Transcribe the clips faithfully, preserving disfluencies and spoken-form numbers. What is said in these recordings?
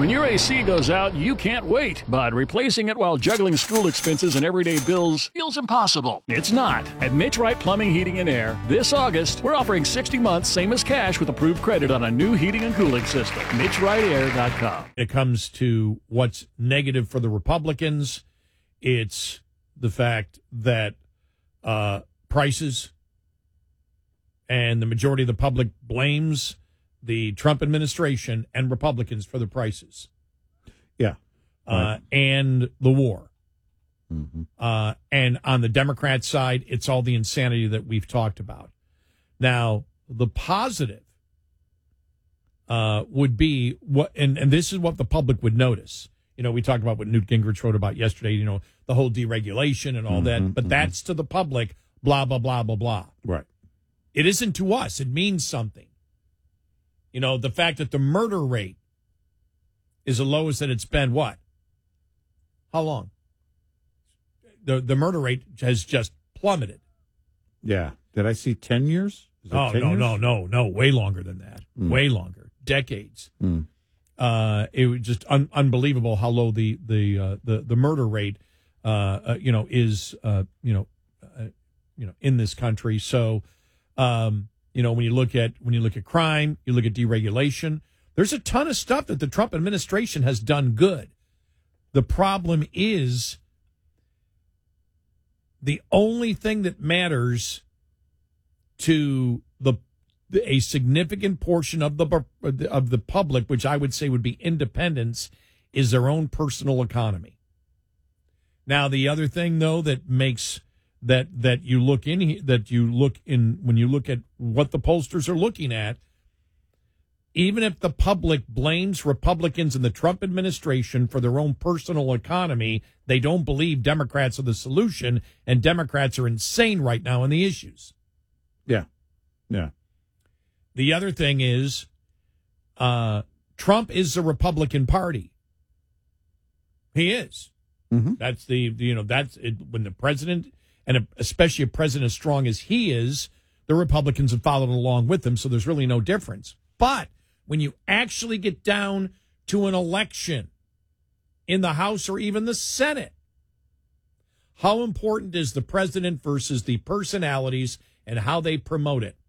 When your A C goes out, you can't wait, but replacing it while juggling school expenses and everyday bills feels impossible. It's not. At Mitch Wright Plumbing, Heating, and Air, this August, we're offering sixty months, same as cash, with approved credit on a new heating and cooling system. Mitch Wright Air dot com. It comes to what's negative for the Republicans. It's the fact that uh, prices, and the majority of the public blames the Trump administration and Republicans for the prices. Yeah. Uh, and the war. Mm-hmm. Uh, and on the Democrat side, it's all the insanity that we've talked about. Now, the positive uh, would be, what, and, and this is what the public would notice. You know, we talked about what Newt Gingrich wrote about yesterday, you know, the whole deregulation and all Mm-hmm, that. But mm-hmm. that's to the public, blah, blah, blah, blah, blah. Right. It isn't to us. It means something. You know, the fact that the murder rate is the lowest that it's been, what? How long? The the murder rate has just plummeted. Yeah. Did I see ten years? Is it Oh, ten no, years? no, no, no. Way longer than that. Mm. Way longer. Decades. Mm. Uh, it was just un- unbelievable how low the the uh, the, the murder rate, uh, uh, you know, is, uh, you know, uh, you know, in this country. So, um, you know, when you look at when you look at crime, you look at deregulation. There's a ton of stuff that the Trump administration has done good. The problem is the only thing that matters to the a significant portion of the of the public, which I would say would be independents, is their own personal economy. Now, the other thing, though, that makes that that you look in that you look in when you look at what the pollsters are looking at, even if the public blames Republicans and the Trump administration for their own personal economy, they don't believe Democrats are the solution, and Democrats are insane right now on the issues. Yeah. Yeah. The other thing is, uh, Trump is the Republican Party. He is. Mm-hmm. That's the, you know, that's it, when the president, and especially a president as strong as he is, the Republicans have followed along with him, so there's really no difference. But when you actually get down to an election in the House or even the Senate, how important is the president versus the personalities and how they promote it?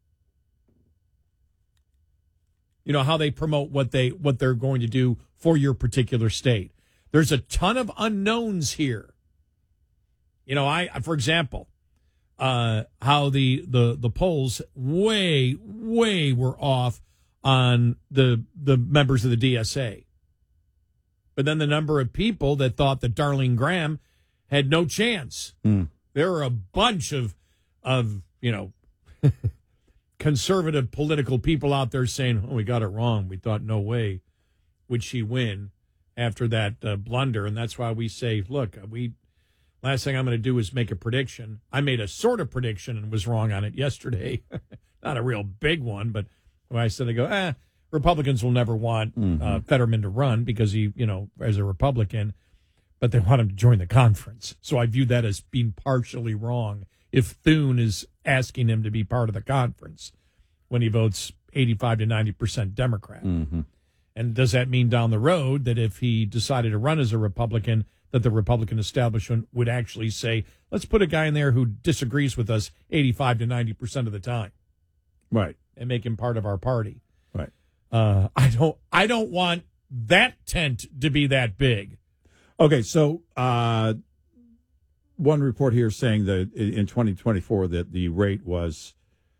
You know, how they promote what they what they're going to do for your particular state. There's a ton of unknowns here. You know, I, for example, uh, how the, the, the polls way, way were off on the the members of the D S A. But then the number of people that thought that Darlene Graham had no chance. Mm. There are a bunch of, of you know, conservative political people out there saying, oh, we got it wrong. We thought no way would she win after that uh, blunder. And that's why we say, look, we last thing I'm going to do is make a prediction. I made a sort of prediction and was wrong on it yesterday. Not a real big one, but when I said, I go, eh, Republicans will never want mm-hmm. uh, Fetterman to run because he, you know, as a Republican, but they want him to join the conference. So I view that as being partially wrong if Thune is asking him to be part of the conference when he votes eighty-five to ninety percent Democrat. Mm-hmm. And does that mean down the road that if he decided to run as a Republican, that the Republican establishment would actually say, let's put a guy in there who disagrees with us eighty-five to ninety percent of the time. Right. And make him part of our party. Right. Uh, I don't I don't want that tent to be that big. Okay, so uh, one report here saying that in twenty twenty-four that the rate was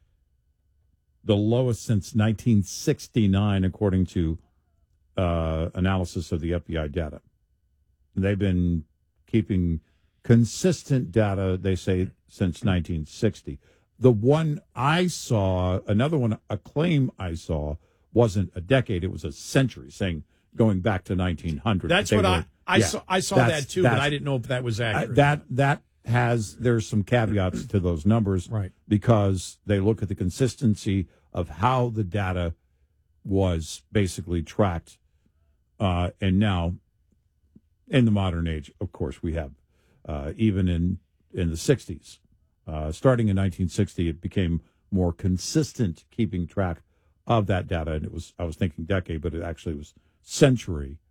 the lowest since nineteen sixty-nine, according to uh, analysis of the F B I data. They've been keeping consistent data, they say, since nineteen sixty. The one I saw, another one, a claim I saw, wasn't a decade, it was a century, saying going back to nineteen hundred. That's what were, I, I yeah, saw. I saw that too, but I didn't know if that was accurate. Uh, that that has, there's some caveats to those numbers, right? Because they look at the consistency of how the data was basically tracked. Uh, and now, in the modern age, of course, we have, uh, even in, in the sixties, uh, starting in nineteen sixty, it became more consistent keeping track of that data. And it was, I was thinking decade, but it actually was century